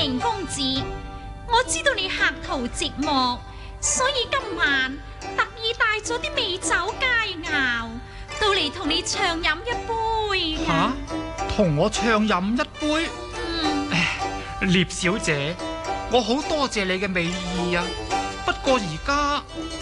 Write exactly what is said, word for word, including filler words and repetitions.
明公子，我知道你客途寂寞，所以今晚特意帶咗啲美酒佳肴到嚟同你暢飲一杯。 吓，同我暢飲一杯？ 嗯， 聶小姐，我好多謝你嘅美意啊，不過而家